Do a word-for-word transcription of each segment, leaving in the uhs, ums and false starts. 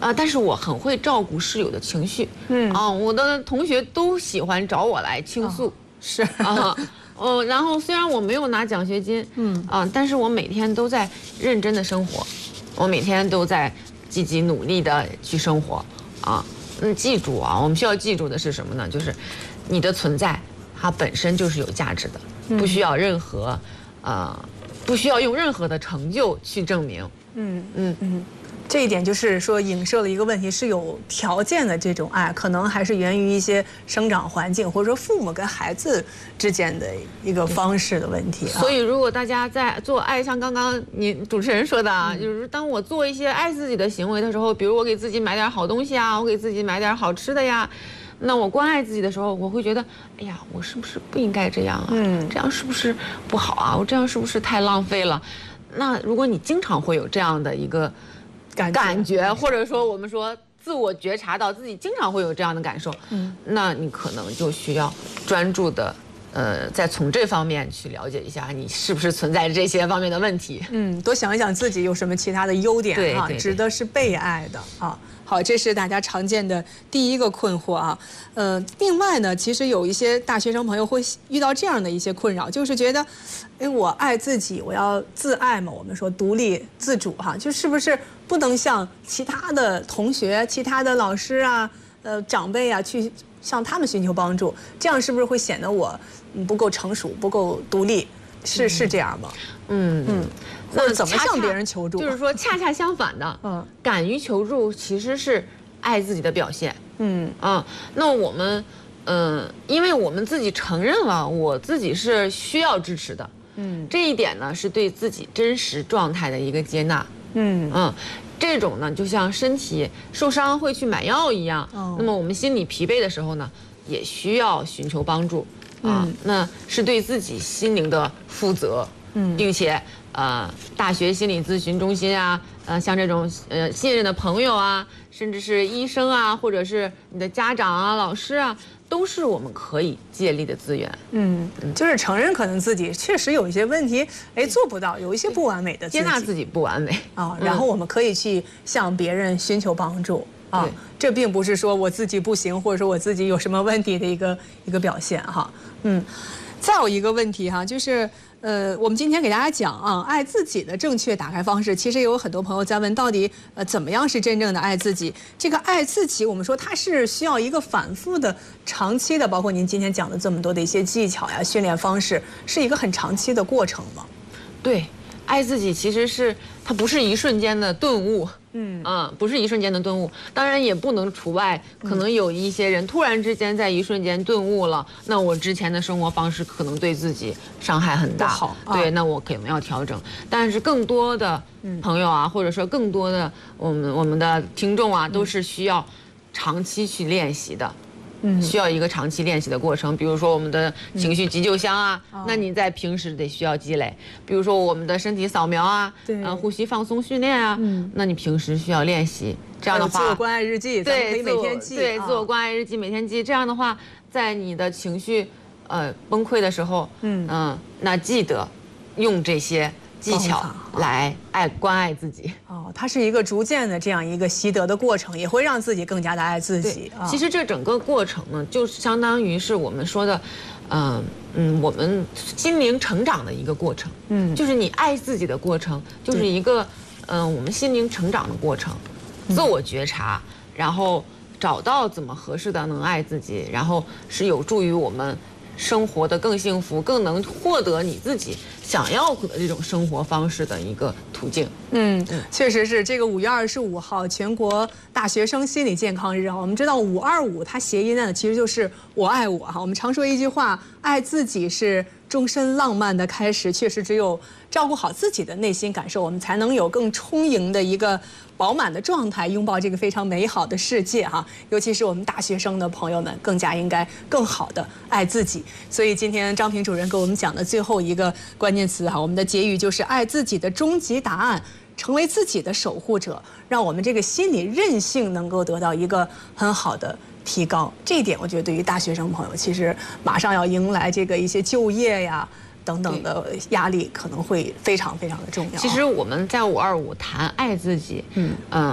啊，但是我很会照顾室友的情绪。嗯啊，我的同学都喜欢找我来倾诉。 是啊，哦，然后虽然我没有拿奖学金，嗯啊，但是我每天都在认真的生活，我每天都在积极努力的去生活。啊，嗯，记住啊，我们需要记住的是什么呢？就是你的存在，它本身就是有价值的，不需要任何，呃，不需要用任何的成就去证明。嗯嗯嗯。 这一点就是说，影射了一个问题，是有条件的这种爱，可能还是源于一些生长环境，或者说父母跟孩子之间的一个方式的问题。 所以，如果大家在做爱，像刚刚你主持人说的啊，就是当我做一些爱自己的行为的时候，比如我给自己买点好东西啊，我给自己买点好吃的呀，那我关爱自己的时候，我会觉得，哎呀，我是不是不应该这样啊？嗯，这样是不是不好啊？我这样是不是太浪费了？那如果你经常会有这样的一个感觉，感觉或者说我们说自我觉察到自己经常会有这样的感受，嗯，那你可能就需要专注的，呃，再从这方面去了解一下你是不是存在这些方面的问题。 嗯，多想一想自己有什么其他的优点啊，值得是被爱的啊。好，这是大家常见的第一个困惑啊。呃，另外呢，其实有一些大学生朋友会遇到这样的一些困扰，就是觉得，哎，我爱自己，我要自爱嘛，我们说独立自主哈，就是不是不能像其他的同学、其他的老师啊、呃长辈啊去向他们寻求帮助，这样是不是会显得我不够成熟、不够独立？是是这样吗？嗯嗯。那怎么向别人求助？ 就是说，恰恰相反的，嗯，敢于求助其实是爱自己的表现。嗯啊，那我们，嗯，因为我们自己承认了，我自己是需要支持的。嗯，这一点呢，是对自己真实状态的一个接纳。嗯嗯，这种呢，就像身体受伤会去买药一样。哦，那么我们心理疲惫的时候呢，也需要寻求帮助。啊，那是对自己心灵的负责。嗯，并且。呃，大学心理咨询中心啊，呃，像这种呃信任的朋友啊，甚至是医生啊，或者是你的家长啊、老师啊，都是我们可以借力的资源。嗯， 就是承认可能自己确实有一些问题，哎，做不到，有一些不完美的自己， 接纳自己不完美啊，然后我们可以去向别人寻求帮助啊。这并不是说我自己不行，或者说我自己有什么问题的一个一个表现哈。嗯，再有一个问题哈，就是。呃，我们今天给大家讲啊，爱自己的正确打开方式。其实也有很多朋友在问，到底呃怎么样是真正的爱自己？这个爱自己，我们说它是需要一个反复的、长期的，包括您今天讲的这么多的一些技巧呀、训练方式，是一个很长期的过程吗？ 对，爱自己其实是它不是一瞬间的顿悟。嗯啊，不是一瞬间的顿悟，当然也不能除外。可能有一些人突然之间在一瞬间顿悟了，那我之前的生活方式可能对自己伤害很大。 好， 对，那我可能要调整。但是更多的朋友啊，或者说更多的我们我们的听众啊，都是需要长期去练习的。嗯，需要一个长期练习的过程。比如说我们的情绪急救箱啊，嗯、那你在平时得需要积累。比如说我们的身体扫描啊，对，呃，呼吸放松训练啊，嗯，那你平时需要练习。这样的话， 自我关爱日记，对，可以每天记。 对，自我关爱日记每天记。这样的话，在你的情绪呃崩溃的时候，嗯嗯、呃，那记得用这些技巧来爱关爱自己。 哦，它是一个逐渐的这样一个习得的过程，也会让自己更加的爱自己。 哦、其实这整个过程呢，就相当于是我们说的，嗯、呃、嗯，我们心灵成长的一个过程。嗯，就是你爱自己的过程，就是一个嗯、呃、我们心灵成长的过程，自我觉察，然后找到怎么合适的能爱自己，然后是有助于我们生活的更幸福，更能获得你自己想要的这种生活方式的一个途径。 嗯，确实是这个五月二十五号全国大学生心理健康日啊。我们知道五二五它谐音呢，其实就是我爱我哈。我们常说一句话，爱自己是终身浪漫的开始。确实，只有照顾好自己的内心感受，我们才能有更充盈的一个饱满的状态，拥抱这个非常美好的世界哈。尤其是我们大学生的朋友们，更加应该更好的爱自己。所以今天张平主任给我们讲的最后一个关键词哈，我们的结语就是爱自己的终极答案，成为自己的守护者，让我们这个心理韧性能够得到一个很好的提高。这一点我觉得对于大学生朋友，其实马上要迎来这个一些就业呀等等的压力，可能会非常非常的重要。 其实我们在五二五谈爱自己，嗯嗯，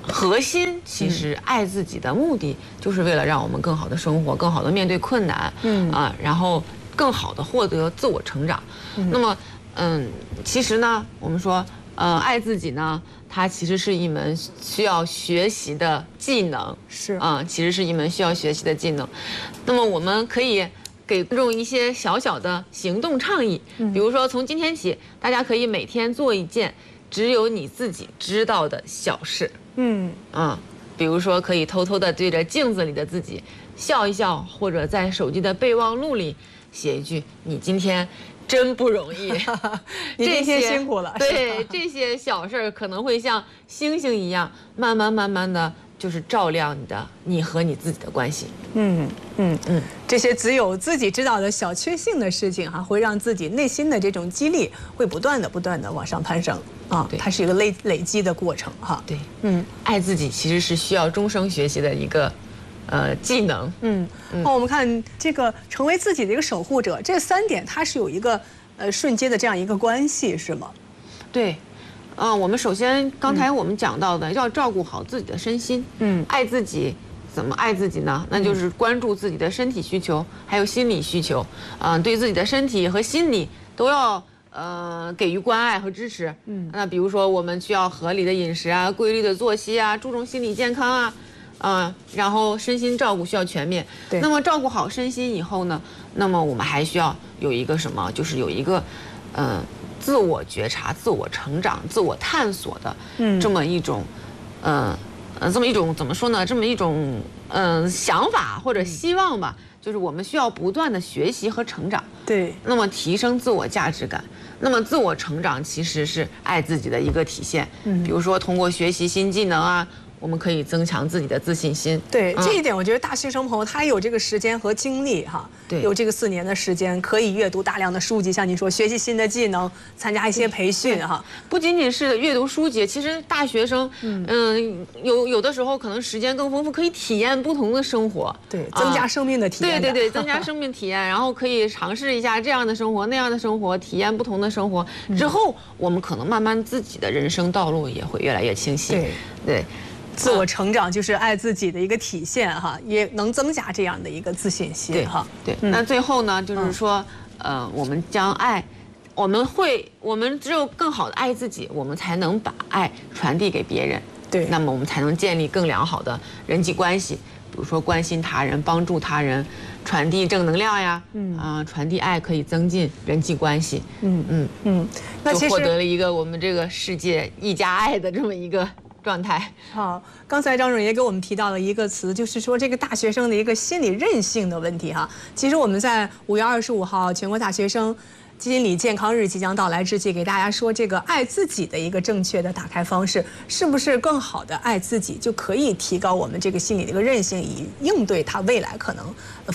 核心其实爱自己的目的，就是为了让我们更好的生活，更好的面对困难，嗯啊，然后更好的获得自我成长。那么，嗯，其实呢，我们说，呃，爱自己呢，它其实是一门需要学习的技能， 是啊，其实是一门需要学习的技能。那么我们可以给观众一些小小的行动倡议，比如说从今天起，大家可以每天做一件只有你自己知道的小事。嗯嗯，比如说可以偷偷的对着镜子里的自己笑一笑，或者在手机的备忘录里写一句“你今天真不容易”， 你今天辛苦了。 对，这些小事儿可能会像星星一样，慢慢慢慢的就是照亮你的你和你自己的关系。嗯嗯嗯，这些只有自己知道的小确幸的事情哈，会让自己内心的这种激励会不断的不断的往上攀升啊，它是一个累累积的过程哈。 对，嗯，爱自己其实是需要终生学习的一个呃技能。嗯， 那我们看这个成为自己的一个守护者，这三点它是有一个呃瞬间的这样一个关系，是吗？ 对。嗯、呃，我们首先刚才我们讲到的，要照顾好自己的身心。嗯，爱自己，怎么爱自己呢？那就是关注自己的身体需求，还有心理需求。嗯、呃，对自己的身体和心理都要呃给予关爱和支持。嗯，那比如说我们需要合理的饮食啊，规律的作息啊，注重心理健康啊，嗯、呃，然后身心照顾需要全面。对。那么照顾好身心以后呢，那么我们还需要有一个什么？就是有一个，嗯、呃。自我觉察、自我成长、自我探索的这么一种，嗯呃，这么一种怎么说呢？这么一种嗯、呃、想法或者希望吧，就是我们需要不断的学习和成长。 对。 那么提升自我价值感，那么自我成长其实是爱自己的一个体现。嗯，比如说通过学习新技能啊。我们可以增强自己的自信心。 对、嗯、这一点，我觉得大学生朋友他有这个时间和精力哈，对，有这个四年的时间，可以阅读大量的书籍，像你说学习新的技能，参加一些培训哈。 不仅仅是阅读书籍，其实大学生，嗯、呃、有有的时候可能时间更丰富，可以体验不同的生活， 对，增加生命的体验、 啊。对对对，增加生命体验，然后可以尝试一下这样的生活、那样的生活，体验不同的生活之后，我们可能慢慢自己的人生道路也会越来越清晰。 对对。 自我成长就是爱自己的一个体现哈，也能增加这样的一个自信心哈。 对，嗯、那最后呢，就是说，嗯、呃，我们将爱，我们会，我们只有更好的爱自己，我们才能把爱传递给别人。 对， 那么我们才能建立更良好的人际关系，比如说关心他人、帮助他人、传递正能量呀，嗯啊、呃，传递爱可以增进人际关系。嗯嗯嗯，那其实获得了一个我们这个世界一家爱的这么一个状态。 好，刚才张主任也给我们提到了一个词，就是说这个大学生的一个心理韧性的问题哈。其实我们在五月二十五号全国大学生心理健康日即将到来之际，给大家说这个爱自己的一个正确的打开方式，是不是更好的爱自己就可以提高我们这个心理的一个韧性，以应对它未来可能